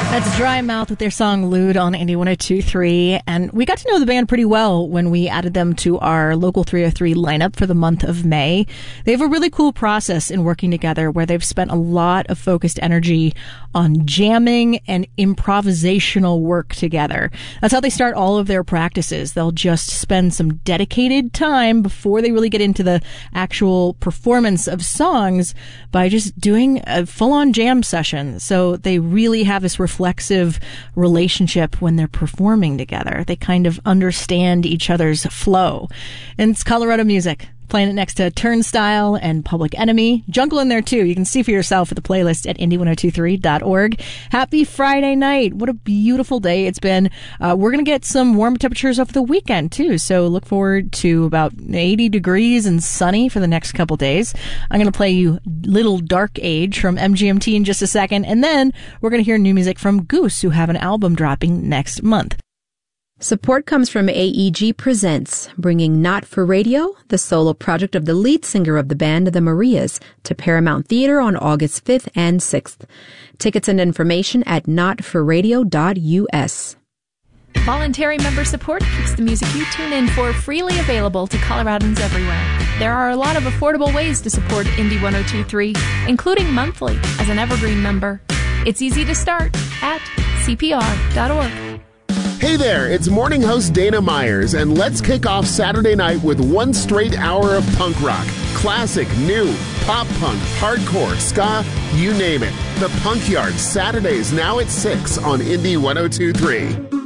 That's Dry Mouth with their song Lewd on Indie 102.3. And we got to know the band pretty well when we added them to our Local 303 lineup for the month of May. They have a really cool process in working together where they've spent a lot of focused energy on jamming and improvisational work together. That's how they start all of their practices. They'll just spend some dedicated time before they really get into the actual performance of songs by just doing a full-on jam session. So they really have this reflexive relationship when they're performing together. They kind of understand each other's flow. And it's Colorado music. Playing it next to Turnstile and Public Enemy. Jungle in there too. You can see for yourself at the playlist at indie1023.org. Happy Friday night. What a beautiful day it's been. We're going to get some warm temperatures over the weekend too. So look forward to about 80 degrees and sunny for the next couple days. I'm going to play you Little Dark Age from MGMT in just a second. And then we're going to hear new music from Goose, who have an album dropping next month. Support comes from AEG Presents, bringing Not for Radio, the solo project of the lead singer of the band The Marias, to Paramount Theater on August 5th and 6th. Tickets and information at notforradio.us. Voluntary member support keeps the music you tune in for freely available to Coloradans everywhere. There are a lot of affordable ways to support Indie 102.3, including monthly as an Evergreen member. It's easy to start at cpr.org. Hey there, it's morning host Dana Myers, and let's kick off Saturday night with one straight hour of punk rock. Classic, new, pop punk, hardcore, ska, you name it. The Punk Yard, Saturdays now at 6 on Indie 102.3.